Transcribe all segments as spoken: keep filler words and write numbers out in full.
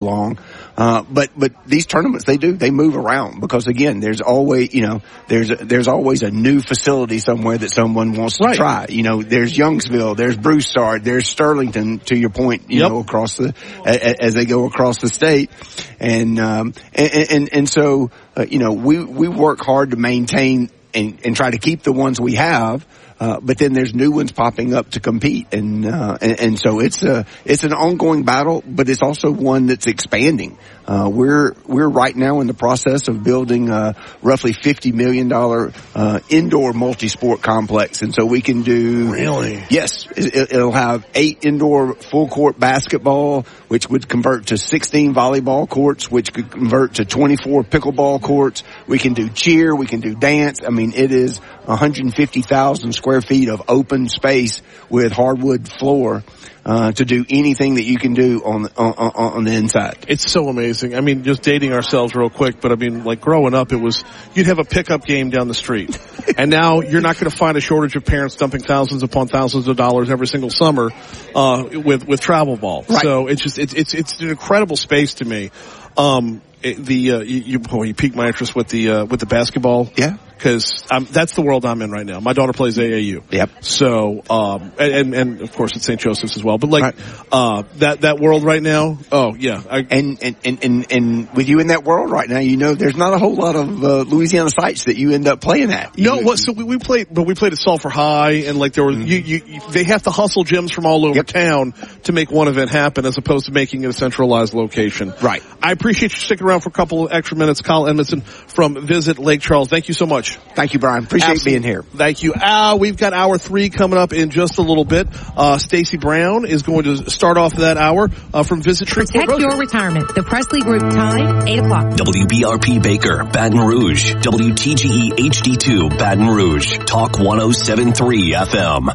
long. Uh, but, but these tournaments, they do, they move around because again, there's always, you know, there's, a, there's always a new facility somewhere that someone wants to right. try. You know, there's Youngsville, there's Broussard, there's Sterlington, to your point, you yep. know, across the, a, as they go across the state. And, um, and, and, and so, uh, you know, we, we work hard to maintain and, and try to keep the ones we have. Uh, but then there's new ones popping up to compete, and, uh, and and so it's a it's an ongoing battle, but it's also one that's expanding. Uh, we're we're right now in the process of building a roughly fifty million dollar uh, indoor multi-sport complex, and so we can do really yes, it, it'll have eight indoor full court basketball, which would convert to sixteen volleyball courts, which could convert to twenty-four pickleball courts. We can do cheer, we can do dance. I mean, it is one hundred fifty thousand square feet of open space with hardwood floor uh, to do anything that you can do on the, on, on the inside. It's so amazing. I mean, just dating ourselves real quick, but I mean, like growing up, it was you'd have a pickup game down the street, and now you're not going to find a shortage of parents dumping thousands upon thousands of dollars every single summer uh, with with travel ball. Right. So it's just it's it's it's an incredible space to me. Um, it, the uh, you you, boy, you piqued my interest with the uh, with the basketball. Yeah. Because um, that's the world I'm in right now. My daughter plays A A U. Yep. So, um, and, and of course it's Saint Joseph's as well. But like, right. uh, that, that world right now, oh yeah. I, and, and, and, and, and with you in that world right now, you know, there's not a whole lot of, uh, Louisiana sites that you end up playing at. No, you, well, so we, we played, but we played at Sulphur High, and like there was, mm-hmm. you, you, you, they have to hustle gyms from all over yep. town to make one event happen as opposed to making it a centralized location. Right. I appreciate you sticking around for a couple of extra minutes. Kyle Edmondson from Visit Lake Charles. Thank you so much. Thank you, Brian. Appreciate Absolutely. being here. Thank you. Uh, we've got hour three coming up in just a little bit. Uh, Stacy Brown is going to start off that hour uh, from Visit Protect Your Road. Retirement. The Presley Group time, eight o'clock. W B R P Baker, Baton Rouge. W T G E H D two, Baton Rouge. Talk one oh seven point three F M.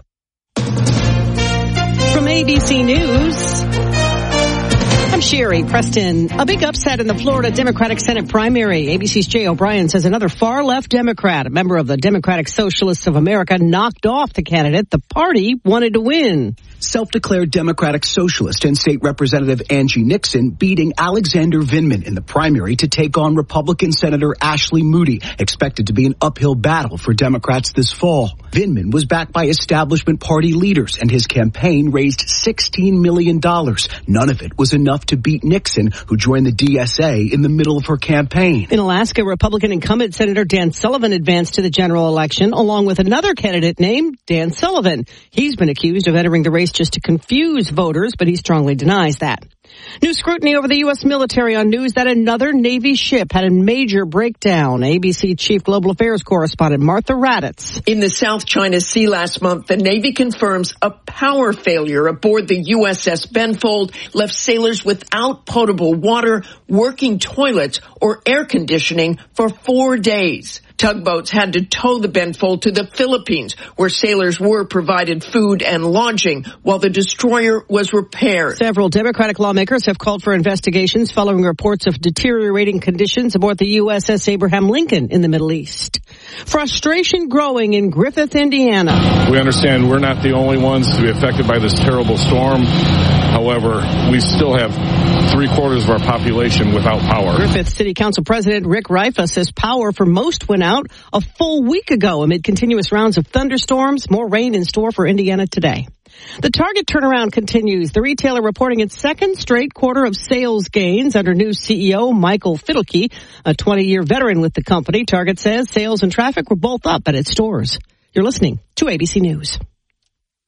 From A B C News, I'm Sherry Preston. A big upset in the Florida Democratic Senate primary. A B C's Jay O'Brien says another far-left Democrat, a member of the Democratic Socialists of America, knocked off the candidate the party wanted to win. Self-declared Democratic Socialist and State Representative Angie Nixon beating Alexander Vindman in the primary to take on Republican Senator Ashley Moody, expected to be an uphill battle for Democrats this fall. Vindman was backed by establishment party leaders, and his campaign raised sixteen million dollars. None of it was enough to beat Nixon, who joined the D S A in the middle of her campaign. In Alaska, Republican incumbent Senator Dan Sullivan advanced to the general election, along with another candidate named Dan Sullivan. He's been accused of entering the race just to confuse voters, but he strongly denies that. New scrutiny over the U S military on news that another Navy ship had a major breakdown. A B C Chief Global Affairs correspondent Martha Raddatz. In the South China Sea last month, the Navy confirms a power failure aboard the U S S Benfold left sailors without potable water, working toilets, or air conditioning for four days. Tugboats had to tow the Benfold to the Philippines, where sailors were provided food and lodging while the destroyer was repaired. Several Democratic lawmakers have called for investigations following reports of deteriorating conditions aboard the U S S Abraham Lincoln in the Middle East. Frustration growing in Griffith, Indiana. We understand we're not the only ones to be affected by this terrible storm. However, we still have three quarters of our population without power. Griffith City Council President Rick Rifa says power for most went out a full week ago amid continuous rounds of thunderstorms. More rain in store for Indiana today. The Target turnaround continues. The retailer reporting its second straight quarter of sales gains under new C E O Michael Fidelke, a twenty-year veteran with the company. Target says sales and traffic were both up at its stores. You're listening to A B C News.